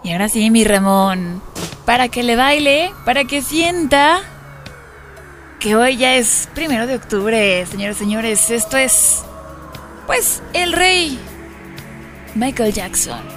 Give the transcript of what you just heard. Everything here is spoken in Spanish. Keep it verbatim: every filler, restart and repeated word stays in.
Y ahora sí, mi Ramón, para que le baile, para que sienta que hoy ya es primero de octubre, señores y señores. Esto es, pues, el rey Michael Jackson.